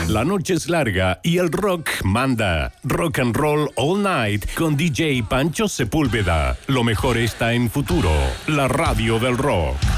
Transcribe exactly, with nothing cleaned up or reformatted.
La noche es larga y el rock manda. Rock and Roll All Night con D J Pancho Sepúlveda. Lo mejor está en Futuro, la radio del rock.